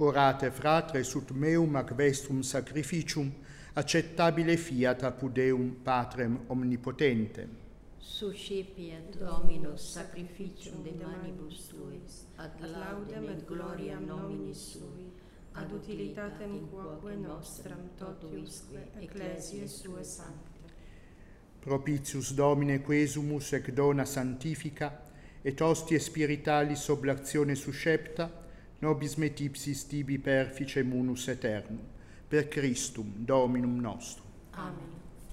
orate fratres ut meum ac vestrum sacrificium, acceptabile fiat apud Deum Patrem omnipotentem. Suscipiet Dominus sacrificium de manibus tuis, ad laudem et gloriam nominis sui, ad utilitatem quoque nostram totuisque ecclesiae sue sancte. Propitius Domine quesumus ec dona sanctifica, et hostie spiritualis oblatione suscepta, nobis me tipsis tibi perficem unus aeternum, per Christum Dominum nostrum. Amen.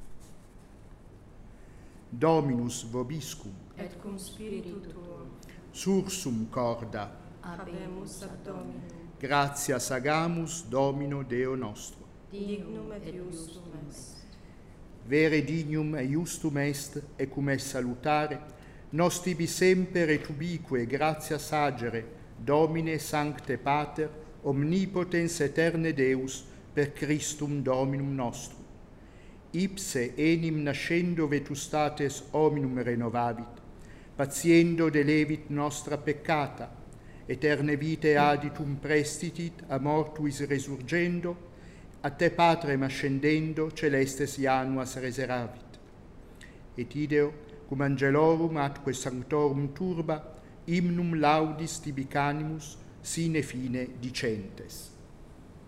Dominus vobiscum, Et cum spiritu tuo, sursum corda, habemus ad Dominum, gratias agamus Domino Deo nostro. dignum et iustum est. Vere dignum et iustum est, e cum est salutare, nos tibi semper et ubique gratias agere, Domine Sancte Pater, omnipotens eterne Deus, per Christum Dominum nostrum. Ipse enim nascendo vetustates hominum renovavit, patiendo delevit nostra peccata, eterne vitae aditum prestitit a mortuis resurgendo, a te Patrem ascendendo celestes januas reseravit. Et ideo, cum angelorum atque sanctorum turba, hymnum laudis tibi canimus, sine fine dicentes.